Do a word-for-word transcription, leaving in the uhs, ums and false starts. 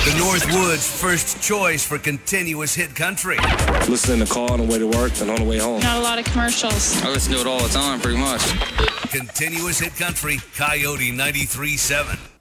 The Northwoods' first choice for continuous hit country. Listen in the car on the way to work and on the way home. Not a lot of commercials. I listen to it all the time, pretty much. Continuous hit country, Coyote ninety-three point seven.